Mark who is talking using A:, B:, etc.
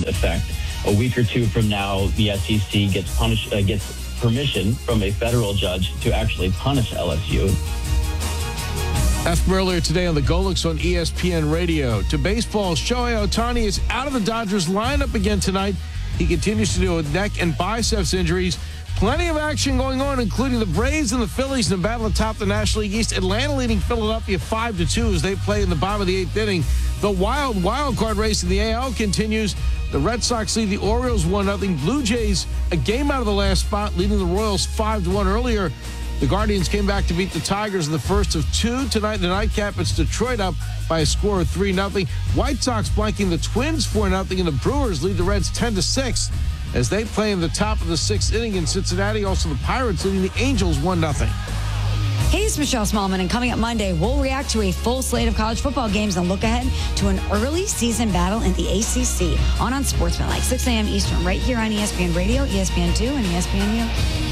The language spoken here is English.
A: effect. A week or two from now, the SEC gets permission from a federal judge to actually punish LSU.
B: That's from earlier today on the Golix on ESPN Radio. To baseball, Shohei Ohtani is out of the Dodgers lineup again tonight. He continues to deal with neck and biceps injuries. Plenty of action going on, including the Braves and the Phillies in a battle atop the National League East. Atlanta leading Philadelphia 5-2 as they play in the bottom of the eighth inning. The wild card race in the AL continues. The Red Sox lead the Orioles 1-0. Blue Jays a game out of the last spot, leading the Royals 5-1 earlier. The Guardians came back to beat the Tigers in the first of two. Tonight in the nightcap, it's Detroit up by a score of 3-0. White Sox blanking the Twins 4-0, and the Brewers lead the Reds 10-6 as they play in the top of the sixth inning in Cincinnati. Also, the Pirates leading the Angels 1-0.
C: Hey, it's Michelle Smallman, and coming up Monday, we'll react to a full slate of college football games and look ahead to an early season battle in the ACC on Sportsmanlike, 6 a.m. Eastern, right here on ESPN Radio, ESPN2, and ESPNU.